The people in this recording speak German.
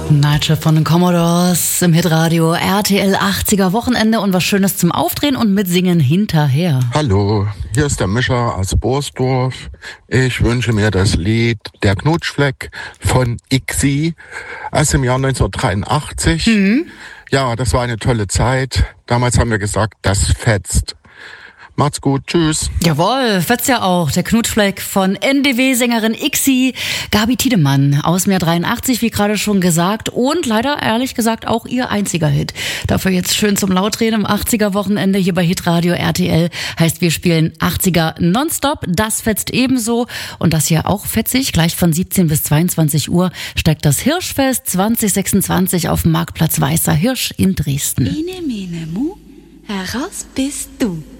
Nigel von den Commodores im Hitradio RTL 80er Wochenende und was Schönes zum Aufdrehen und Mitsingen hinterher. Hallo, hier ist der Mischa aus Borsdorf. Ich wünsche mir das Lied Der Knutschfleck von ICSI aus dem Jahr 1983. Ja, das war eine tolle Zeit. Damals haben wir gesagt, das fetzt. Macht's gut, tschüss. Jawohl, fetzt ja auch. Der Knutschfleck von NDW-Sängerin ICSI, Gabi Tiedemann aus dem Jahr 83, wie gerade schon gesagt. Und leider, ehrlich gesagt, auch ihr einziger Hit. Dafür jetzt schön zum Lautdrehen im 80er-Wochenende hier bei Hitradio RTL. Heißt, wir spielen 80er nonstop. Das fetzt ebenso. Und das hier auch fetzig. Gleich von 17 bis 22 Uhr steigt das Hirschfest 2026 auf dem Marktplatz Weißer Hirsch in Dresden. Ene, mene, mu, heraus bist du.